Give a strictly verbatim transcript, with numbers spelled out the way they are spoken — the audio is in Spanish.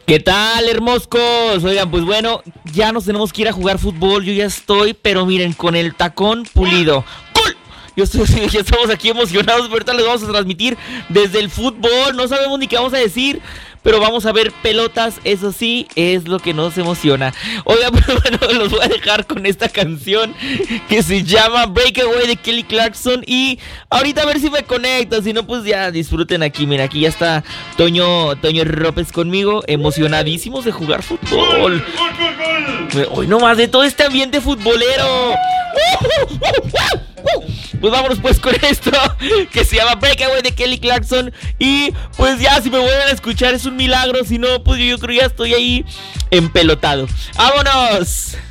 ¿Qué tal, hermoscos? Oigan, pues bueno, ya nos tenemos que ir a jugar fútbol. Yo ya estoy, pero miren, con el tacón pulido. ¡Gol! Yo estoy, ya estamos aquí emocionados, pero ahorita les vamos a transmitir desde el fútbol. No sabemos ni qué vamos a decir, pero vamos a ver pelotas, eso sí, es lo que nos emociona. Oigan, pero bueno, los voy a dejar con esta canción que se llama Breakaway de Kelly Clarkson. Y ahorita a ver si me conecto, si no pues ya disfruten aquí. Mira, aquí ya está Toño, Toño López conmigo, emocionadísimos de jugar fútbol. ¡Gol, gol, gol, gol! Hoy nomás de todo este ambiente futbolero. Pues vámonos pues con esto que se llama Breakaway de Kelly Clarkson. Y pues ya, si me vuelven a escuchar es un milagro. Si no, pues yo creo que ya estoy ahí empelotado. ¡Vámonos!